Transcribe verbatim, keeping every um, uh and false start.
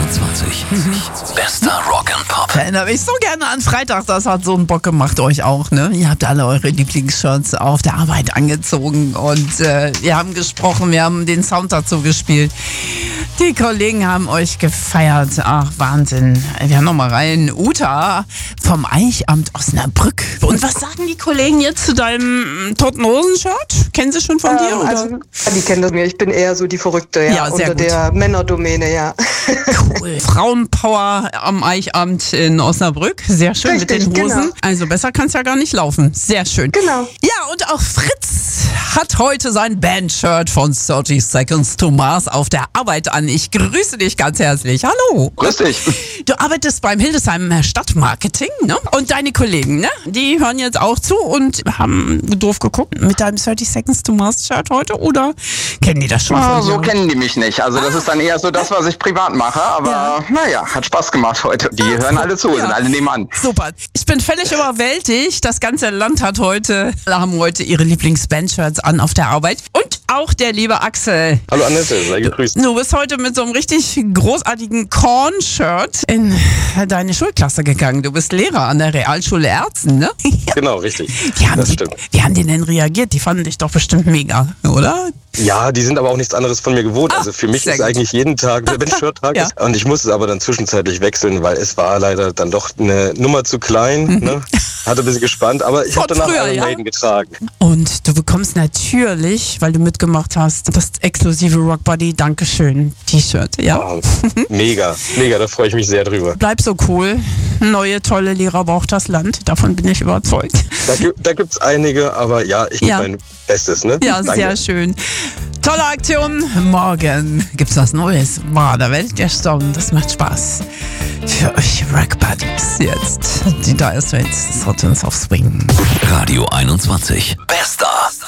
einundzwanzig. Bester Rock and Pop. Erinnere mich so gerne an Freitag, das hat so einen Bock gemacht, euch auch, ne? Ihr habt alle eure Lieblingsshirts auf der Arbeit angezogen und äh, wir haben gesprochen, wir haben den Sound dazu gespielt. Die Kollegen haben euch gefeiert. Ach, Wahnsinn. Wir haben noch mal rein. Uta vom Eichamt Osnabrück. Und was sagen die Kollegen jetzt zu deinem Toten Hosen-Shirt? Kennen sie schon von dir? Ähm, Oder? also, ja, die kennen das mir. Ich bin eher so die Verrückte, ja, Ja, sehr unter gut. der Männerdomäne, ja. Cool. Frauenpower am Eichamt in Osnabrück. Sehr schön Richtig, mit den Hosen. genau. Also besser kann es ja gar nicht laufen. Sehr schön. Genau. Ja, und auch Fritz hat heute sein Bandshirt von thirty Seconds to Mars auf der Arbeit an. Ich grüße dich ganz herzlich. Hallo. Grüß dich. Du arbeitest beim Hildesheim Stadtmarketing, ne? Und deine Kollegen, ne? Die hören jetzt auch zu und haben doof geguckt mit deinem thirty Seconds to Mars Shirt heute, oder kennen die das schon Ah, von so dir? kennen die mich nicht. Also das ist dann eher so das, was ich privat mache. Aber Ja. naja, hat Spaß gemacht heute. Die hören alle zu, Ja. sind alle nebenan. Super. Ich bin völlig überwältigt. Das ganze Land hat heute, alle haben heute ihre Lieblings-Bandshirts an auf der Arbeit. Und auch der liebe Axel. Hallo Annette, sei gegrüßt. Du bist heute mit so einem richtig großartigen Korn-Shirt in deine Schulklasse gegangen. Du bist Lehrer an der Realschule Erzen, ne? Genau, richtig. Wie haben, Das die, stimmt. wie haben die denn reagiert? Die fanden dich doch bestimmt mega, oder? Ja, die sind aber auch nichts anderes von mir gewohnt. Ah, Also für mich sehr ist gut. eigentlich jeden Tag der Bench-Shirt-Tag. Ja. Und ich musste es aber dann zwischenzeitlich wechseln, weil es war leider dann doch eine Nummer zu klein. Ne? Hatte ein bisschen gespannt, aber ich Von habe danach früher, Iron ja? Maiden getragen. Und du bekommst natürlich, weil du mitgemacht hast, das exklusive Rock Buddy Dankeschön T-Shirt, ja? Oh, mega, mega, da freue ich mich sehr drüber. Bleib so cool. Neue, tolle Lehrer braucht das Land. Davon bin ich überzeugt. Da, gi- da gibt es einige, aber ja, ich gebe Ja. mein Bestes. Ne? Ja, Danke. sehr schön. Tolle Aktion. Morgen gibt's was Neues. Boah, da werdet ihr staunen. Das macht Spaß. Für euch Rock Buddies jetzt. Die Dire Straits, Sultans of Swing. Radio einundzwanzig. Bester